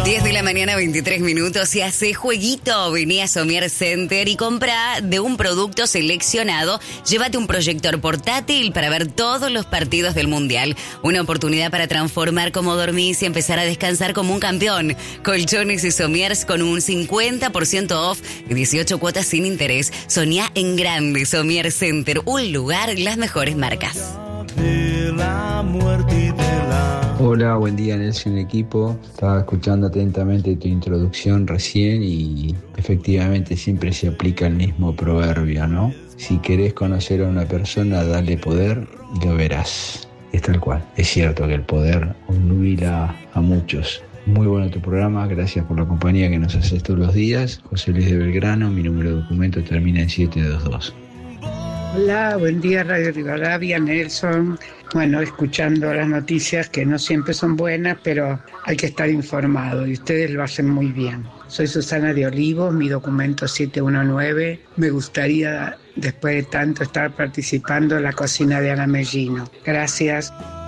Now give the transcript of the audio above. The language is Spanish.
10 de la mañana, 23 minutos, y hace jueguito. Vení a Somier Center y compra de un producto seleccionado. Llévate un proyector portátil para ver todos los partidos del Mundial. Una oportunidad para transformar cómo dormís y empezar a descansar como un campeón. Colchones y somiers con un 50% off y 18 cuotas sin interés. Soñá en grande. Somier Center, un lugar, las mejores marcas. Hola, buen día Nelson, equipo. Estaba escuchando atentamente tu introducción recién y efectivamente siempre se aplica el mismo proverbio, ¿no? Si querés conocer a una persona, dale poder y lo verás. Es tal cual. Es cierto que el poder obnubila a muchos. Muy bueno tu programa, gracias por la compañía que nos haces todos los días. José Luis de Belgrano, mi número de documento termina en 722. Hola, buen día Radio Rivadavia, Nelson. Bueno, escuchando las noticias que no siempre son buenas, pero hay que estar informado y ustedes lo hacen muy bien. Soy Susana de Olivos, mi documento 719. Me gustaría, después de tanto, estar participando en la cocina de Ana Mellino. Gracias.